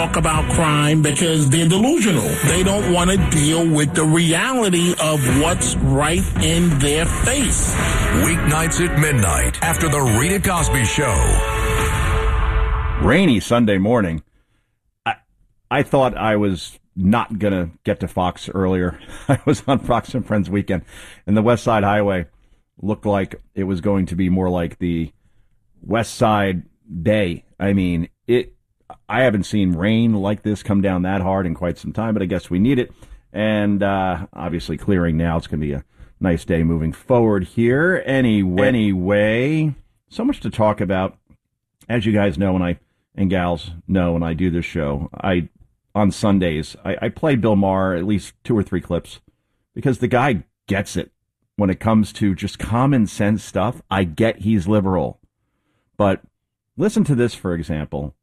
talk about crime because they're delusional. They don't want to deal with the reality of what's right in their face. Weeknights at midnight after the Rita Cosby Show. Rainy Sunday morning. I thought I was not going to get to Fox earlier. I was on Fox and Friends weekend, and the West Side Highway looked like it was going to be more like the West Side Day. I mean, I haven't seen rain like this come down that hard in quite some time, but I guess we need it. And obviously clearing now. It's going to be a nice day moving forward here. Anyway, so much to talk about. As you guys know, and gals know, when I do this show, on Sundays, I play Bill Maher at least 2 or 3 clips because the guy gets it when it comes to just common sense stuff. I get he's liberal. But listen to this, for example.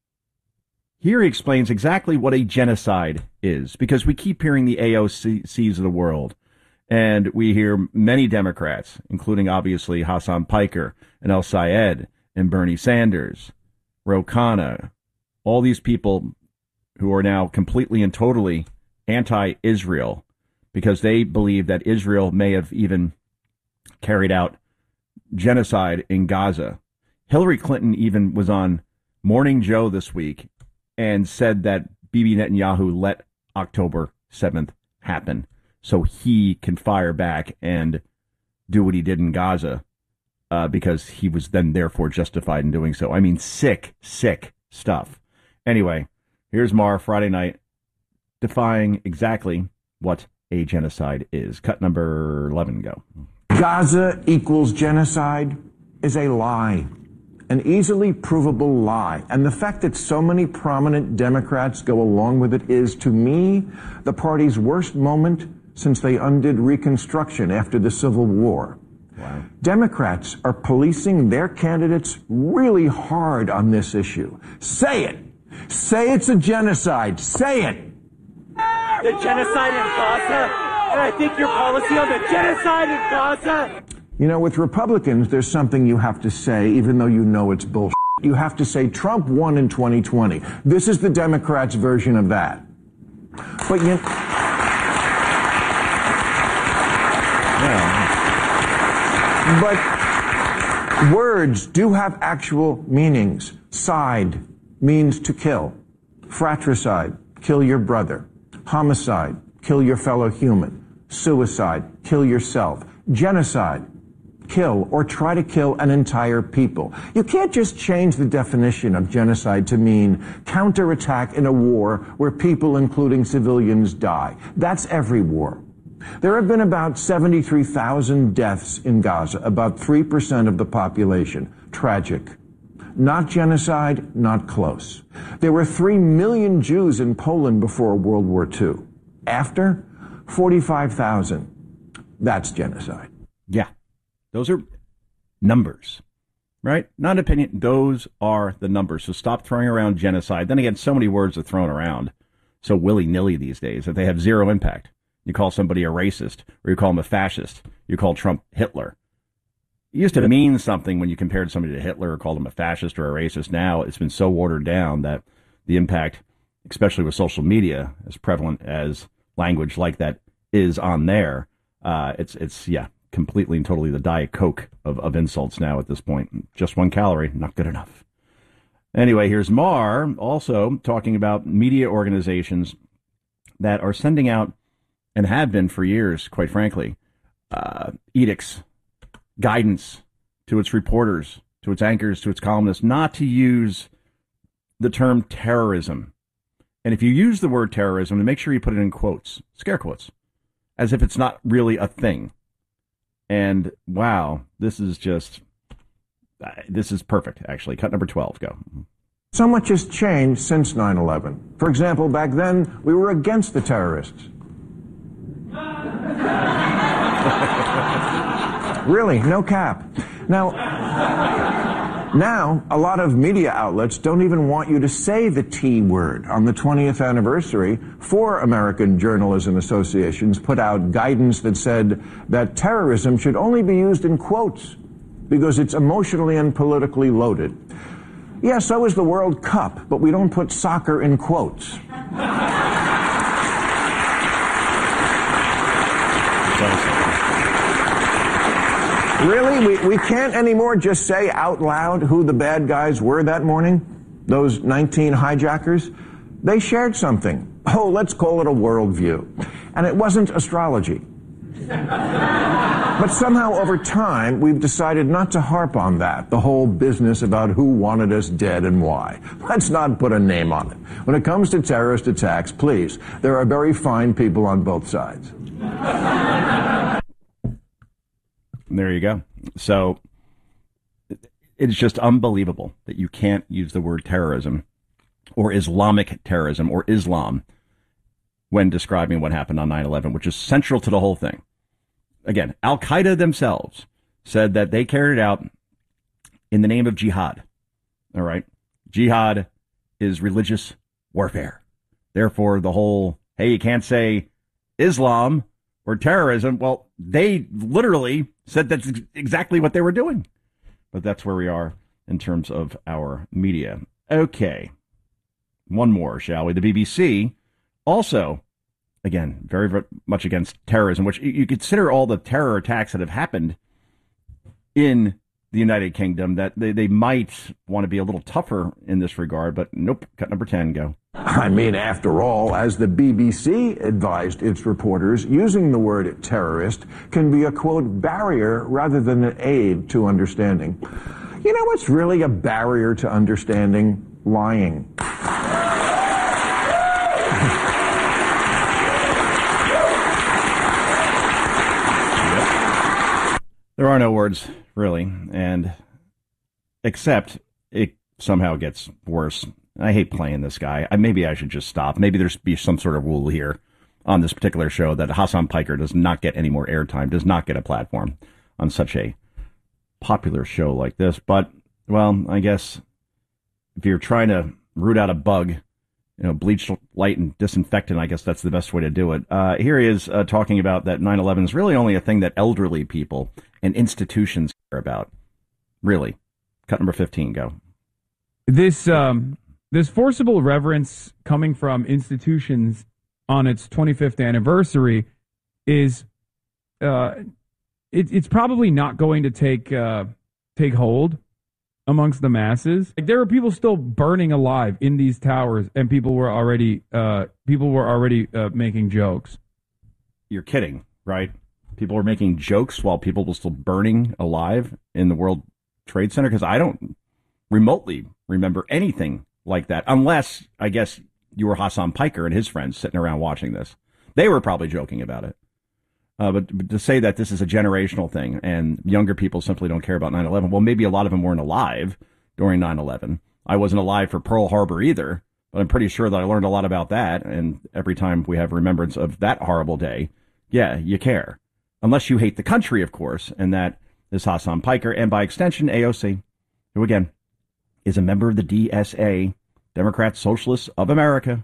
Here he explains exactly what a genocide is, because we keep hearing the AOCs of the world, and we hear many Democrats, including obviously Hassan Piker and El Sayed and Bernie Sanders, Ro Khanna, all these people who are now completely and totally anti-Israel because they believe that Israel may have even carried out genocide in Gaza. Hillary Clinton even was on Morning Joe this week and said that Bibi Netanyahu let October 7th happen so he can fire back and do what he did in Gaza because he was then therefore justified in doing so. I mean, sick stuff. Anyway, here's Maher Friday night defying exactly what a genocide is. Cut number 11, go. Gaza equals genocide is a lie. An easily provable lie. And the fact that so many prominent Democrats go along with it is, to me, the party's worst moment since they undid Reconstruction after the Civil War. Wow. Democrats are policing their candidates really hard on this issue. Say it. Say it's a genocide. Say it. The genocide in Gaza? And I think your policy on the genocide in Gaza? You know, with Republicans, there's something you have to say, even though you know it's bullshit. You have to say Trump won in 2020. This is the Democrats' version of that. But but words do have actual meanings. Side means to kill. Fratricide, kill your brother. Homicide, kill your fellow human. Suicide, kill yourself. Genocide, kill or try to kill an entire people. You can't just change the definition of genocide to mean counterattack in a war where people, including civilians, die. That's every war. There have been about 73,000 deaths in Gaza, about 3% of the population. Tragic. Not genocide, not close. There were 3 million Jews in Poland before World War II. After, 45,000. That's genocide. Yeah. Those are numbers, right? Not opinion. Those are the numbers. So stop throwing around genocide. Then again, so many words are thrown around so willy-nilly these days that they have zero impact. You call somebody a racist, or you call him a fascist. You call Trump Hitler. It used to mean something when you compared somebody to Hitler or called him a fascist or a racist. Now it's been so watered down that the impact, especially with social media, as prevalent as language like that is on there, it's completely and totally the Diet Coke of insults now at this point. Just 1 calorie, not good enough. Anyway, here's Maher also talking about media organizations that are sending out, and have been for years, quite frankly, edicts, guidance to its reporters, to its anchors, to its columnists, not to use the term terrorism. And if you use the word terrorism, then make sure you put it in quotes, scare quotes, as if it's not really a thing. And wow, this is perfect, actually. Cut number 12, go. So much has changed since 9/11. For example, back then, we were against the terrorists. Really, no cap. Now, a lot of media outlets don't even want you to say the T word. On the 20th anniversary, 4 American journalism associations put out guidance that said that terrorism should only be used in quotes because it's emotionally and politically loaded. Yeah, so is the World Cup, but we don't put soccer in quotes. Really? We can't anymore just say out loud who the bad guys were that morning? Those 19 hijackers? They shared something. Oh, let's call it a worldview. And it wasn't astrology. But somehow over time, we've decided not to harp on that, the whole business about who wanted us dead and why. Let's not put a name on it. When it comes to terrorist attacks, please, there are very fine people on both sides. There you go. So it's just unbelievable that you can't use the word terrorism or Islamic terrorism or Islam when describing what happened on 9/11, which is central to the whole thing. Again, Al-Qaeda themselves said that they carried it out in the name of jihad. All right. Jihad is religious warfare. Therefore, the whole, hey, you can't say Islam or terrorism. Well, they literally said that's exactly what they were doing. But that's where we are in terms of our media. Okay. One more, shall we? The BBC also, again, very, very much against terrorism, which you consider all the terror attacks that have happened in the United Kingdom, that they might want to be a little tougher in this regard. But nope, cut number 10, go. I mean, after all, as the BBC advised its reporters, using the word terrorist can be a, quote, barrier rather than an aid to understanding. You know what's really a barrier to understanding? Lying. There are no words, really, and except it somehow gets worse. I hate playing this guy. Maybe I should just stop. Maybe there's be some sort of rule here on this particular show that Hassan Piker does not get any more airtime, does not get a platform on such a popular show like this. But, well, I guess if you're trying to root out a bug, bleach, light, and disinfectant, I guess that's the best way to do it. Here he is talking about that 9/11 is really only a thing that elderly people and institutions care about. Really. Cut number 15, go. This forcible reverence coming from institutions on its 25th anniversary is it's probably not going to take hold amongst the masses. Like, there were people still burning alive in these towers, and people were already making jokes. You're kidding, right? People were making jokes while people were still burning alive in the World Trade Center, because I don't remotely remember anything like that, unless, I guess, you were Hassan Piker and his friends sitting around watching this. They were probably joking about it. But to say that this is a generational thing and younger people simply don't care about 9/11, well, maybe a lot of them weren't alive during 9/11. I wasn't alive for Pearl Harbor either, but I'm pretty sure that I learned a lot about that. And every time we have remembrance of that horrible day, yeah, you care. Unless you hate the country, of course, and that is Hassan Piker, and by extension, AOC, who, again, is a member of the DSA, Democrat Socialists of America,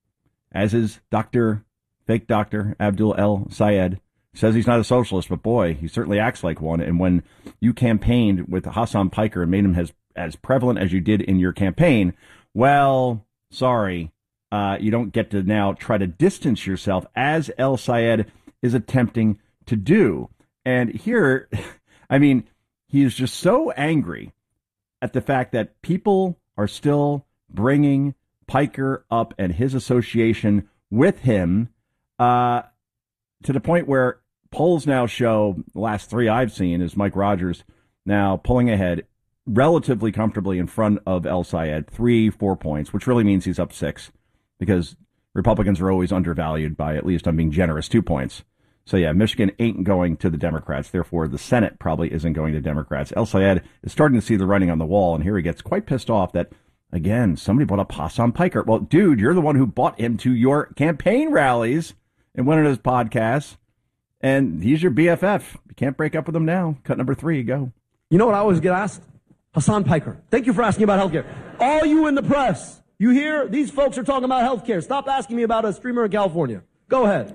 as is fake Dr. Abdul El Sayed. Says he's not a socialist, but boy, he certainly acts like one. And when you campaigned with Hassan Piker and made him as prevalent as you did in your campaign, well, sorry, you don't get to now try to distance yourself as El Sayed is attempting to do. And here, I mean, he is just so angry at the fact that people are still bringing Piker up and his association with him to the point where polls now show, the last three I've seen, is Mike Rogers now pulling ahead relatively comfortably in front of El Sayed, 3-4 points, which really means he's up 6, because Republicans are always undervalued by, at least I'm being generous, 2 points. So yeah, Michigan ain't going to the Democrats. Therefore, the Senate probably isn't going to Democrats. El Sayed is starting to see the writing on the wall, and here he gets quite pissed off that, again, somebody bought up Hassan Piker. Well, dude, you're the one who bought him to your campaign rallies and went on his podcasts, and he's your BFF. You can't break up with him now. Cut number 3, go. You know what I always get asked? Hassan Piker. Thank you for asking about healthcare. All you in the press, you hear these folks are talking about healthcare. Stop asking me about a streamer in California. Go ahead.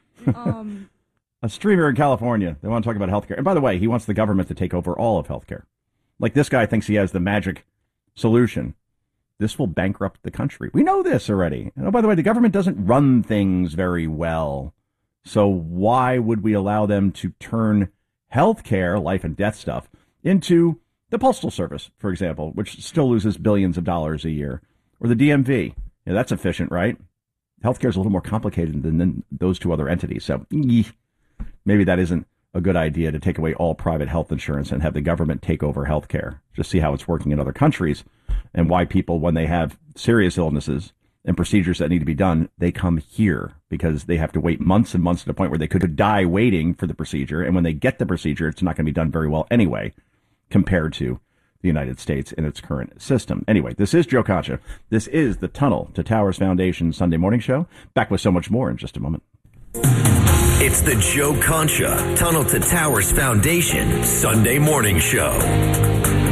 A streamer in California. They want to talk about healthcare. And by the way, he wants the government to take over all of healthcare. Like, this guy thinks he has the magic solution, this will bankrupt the country. We know this already. And, oh, by the way, the government doesn't run things very well. So why would we allow them to turn healthcare, life and death stuff, into the Postal Service, for example, which still loses billions of dollars a year, or the DMV? Yeah, that's efficient, right? Healthcare is a little more complicated than those two other entities. So maybe that isn't a good idea to take away all private health insurance and have the government take over healthcare. Just see how it's working in other countries and why people, when they have serious illnesses and procedures that need to be done, they come here because they have to wait months and months to the point where they could die waiting for the procedure. And when they get the procedure, it's not going to be done very well anyway, compared to the United States in its current system. Anyway, this is Joe Concha. This is the Tunnel to Towers Foundation Sunday Morning Show. Back with so much more in just a moment. It's the Joe Concha Tunnel to Towers Foundation Sunday Morning Show.